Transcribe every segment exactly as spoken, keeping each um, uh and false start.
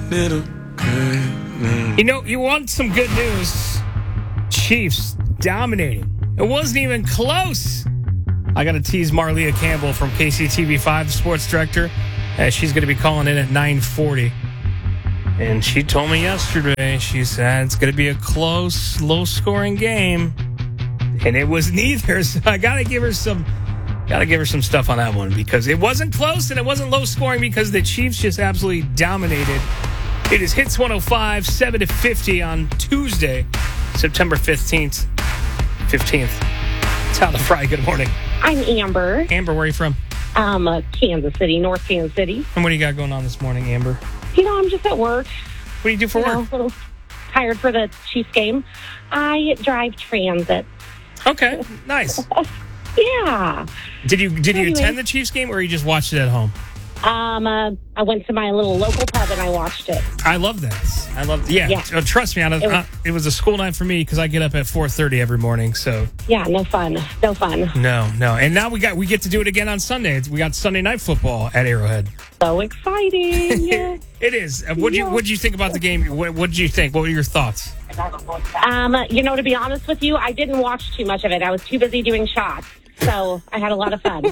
little girl. You know, you want some good news. Chiefs dominating. It wasn't even close. I got to tease Marlia Campbell from K C T V five, the sports director. Uh, she's going to be calling in at nine forty. And she told me yesterday, she said it's going to be a close, low-scoring game. And it was neither. So I got to give her some got to give her some stuff on that one because it wasn't close and it wasn't low-scoring because the Chiefs just absolutely dominated. It is Hits one oh five, seven to fifty on Tuesday, September fifteenth. fifteenth. Tyler Fry, good morning. I'm Amber. Amber, where are you from? Um, uh, Kansas City, North Kansas City. And what do you got going on this morning, Amber? You know, I'm just at work. What do you do for you know, work? A little tired for the Chiefs game. I drive transit. Okay, nice. Yeah. Did you did you Anyway. attend the Chiefs game or you just watched it at home? Um, uh, I went to my little local pub and I watched it. I love that. I love. Yeah, Yeah. uh, trust me. I, It was- uh, it was a school night for me because I get up at four thirty every morning. So Yeah, no fun. No fun. no, no. And now we got we get to do it again on Sunday. It's, we got Sunday night football at Arrowhead. So exciting. Yeah. It is. Uh, What do you Yeah. what do you think about the game? What did you think? What were your thoughts? um, you know, to be honest with you, I didn't watch too much of it. I was too busy doing shots. So I had a lot of fun.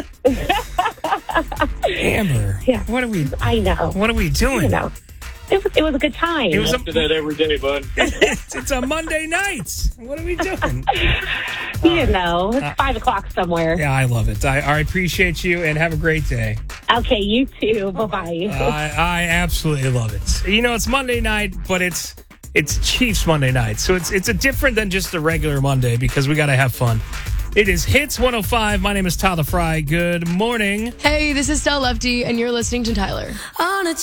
Amber, Yeah. what are we? I know. What are we doing? You know, it was, it was a good time. It was a, Do that every day, bud. it's, it's a Monday night. What are we doing? you know, it's five o'clock somewhere. Yeah, I love it. I, I appreciate you and have a great day. Okay, you too. Bye-bye. I, I absolutely love it. You know, it's Monday night, but it's it's Chiefs Monday night. So it's it's a different than just a regular Monday because we got to have fun. It is Hits one oh five. My name is Tyler Fry. Good morning. Hey, this is Stella Lefty, and you're listening to Tyler. On a